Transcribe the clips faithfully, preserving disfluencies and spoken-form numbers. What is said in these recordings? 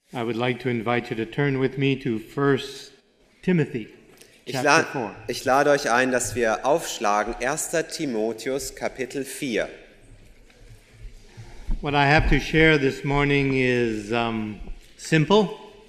I would like to invite you to turn with me to First Timothy Ich, chapter la four. ich lade euch ein, dass wir aufschlagen erster Timotheus Kapitel vier. What I have to share this morning is um, simple.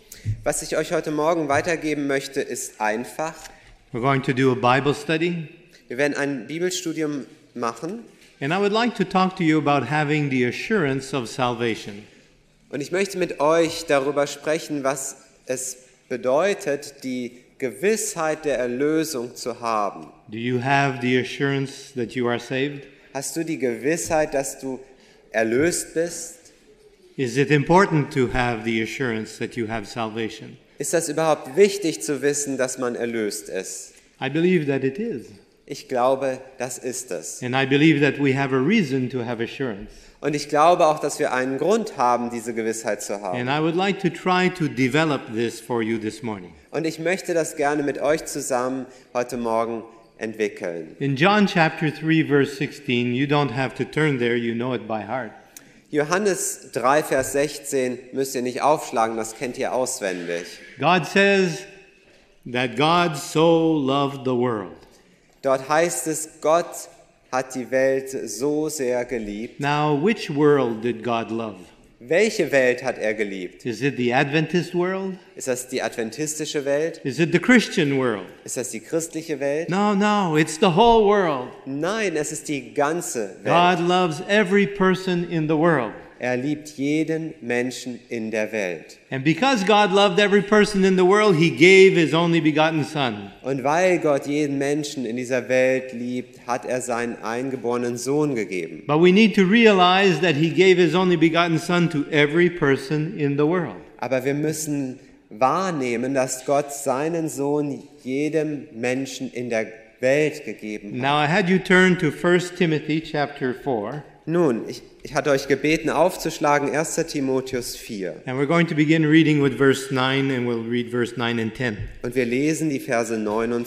Was ich euch heute Morgen weitergeben möchte, ist einfach. We're going to do a Bible study, Wir werden ein Bibelstudium machen and I would like to talk to you about having the assurance of salvation. und ich möchte mit euch darüber sprechen, was es bedeutet, die Gewissheit der Erlösung zu haben. Do you have the assurance that you are saved? Hast du die Gewissheit, dass du erlöst bist? Is it important to have the assurance that you have salvation? Ist das überhaupt wichtig zu wissen, dass man erlöst ist? I believe that it is. Ich glaube, das ist es. And I believe that we have a reason to have assurance. Und ich glaube auch, dass wir einen Grund haben, diese Gewissheit zu haben. And I would like to try to develop this for you this morning. Und ich möchte das gerne mit euch zusammen heute Morgen entwickeln. In John chapter three verse sixteen, you don't have to turn there, you know it by heart. Johannes drei, Vers sechzehn müsst ihr nicht aufschlagen, das kennt ihr auswendig. God says that God so loved the world. Dort heißt es, Gott hat die Welt so sehr geliebt. Now, which world did God love? Welche Welt hat er geliebt? Is it the Adventist world? Ist das die adventistische Welt? Is it the Christian world? Ist das die christliche Welt? No, no, it's the whole world. Nein, es ist die ganze Welt. God loves every person in the world. Er liebt jeden Menschen in der Welt. And because God loved every person in the world, He gave His only begotten Son. Und weil Gott jeden Menschen in dieser Welt liebt, hat er seinen eingeborenen Sohn gegeben. But we need to realize that He gave His only begotten Son to every person in the world. Aber wir müssen wahrnehmen, dass Gott seinen Sohn jedem Menschen in der Welt gegeben hat. Now I had you turn to First Timothy chapter four. Nun, ich, ich hatte euch gebeten, aufzuschlagen erster Timotheus vier. And we're going to begin reading with verse nine, and we'll read verse nine and ten. Und wir lesen die Verse neun und